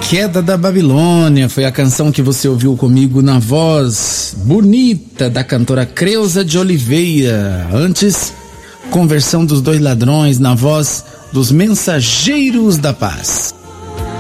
Queda da Babilônia foi a canção que você ouviu comigo na voz bonita da cantora Creuza de Oliveira. Antes, Conversão dos Dois Ladrões na voz dos Mensageiros da Paz.